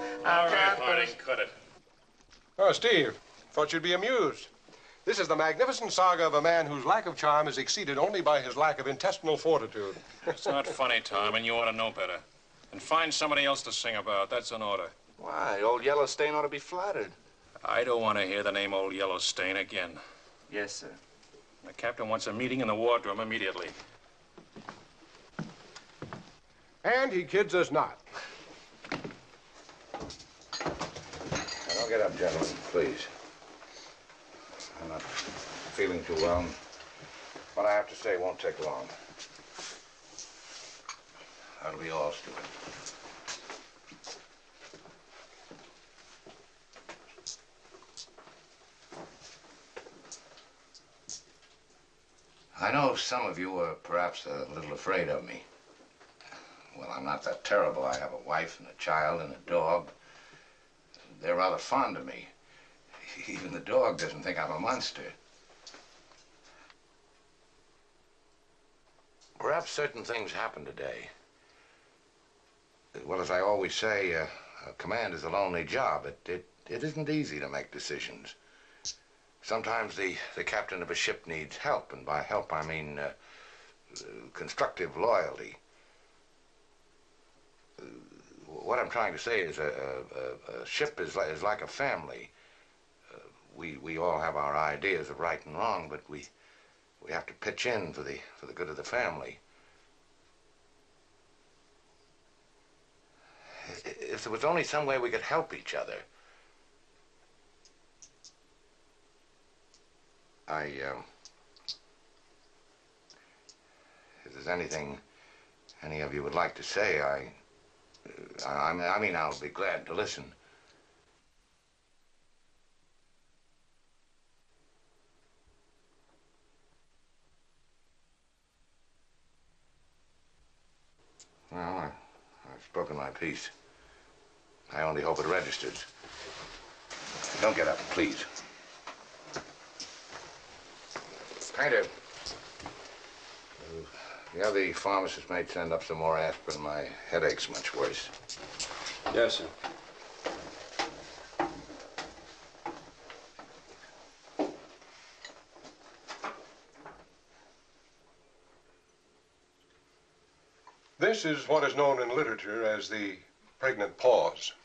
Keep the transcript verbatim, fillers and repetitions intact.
All right, Harding, cut it. Oh, Steve, thought you'd be amused. This is the magnificent saga of a man whose lack of charm is exceeded only by his lack of intestinal fortitude. It's not funny, Tom, and you ought to know better. And find somebody else to sing about. That's an order. Why? Old Yellowstain ought to be flattered. I don't want to hear the name Old Yellowstain again. Yes, sir. The captain wants a meeting in the wardroom immediately. And he kids us not. Now, don't get up, gentlemen, please. I'm not feeling too well. What I have to say won't take long. That'll be all, Stewart. I know some of you are perhaps a little afraid of me. Well, I'm not that terrible. I have a wife and a child and a dog. They're rather fond of me. Even the dog doesn't think I'm a monster. Perhaps certain things happen today. Well, as I always say, uh, a command is a lonely job. It, it, it isn't easy to make decisions. Sometimes the, the captain of a ship needs help, and by help I mean uh, uh, constructive loyalty. Uh, what I'm trying to say is a, a, a ship is like, is like a family. Uh, we, we all have our ideas of right and wrong, but we, we have to pitch in for the, for the good of the family. If there was only some way we could help each other. I, um, if there's anything any of you would like to say, I, I, I mean, I mean, I'll be glad to listen. Well, I, I've spoken my piece. I only hope it registers. Don't get up, please. Painter, the other pharmacist may send up some more aspirin. My headache's much worse. Yes, sir. This is what is known in literature as the pregnant pause.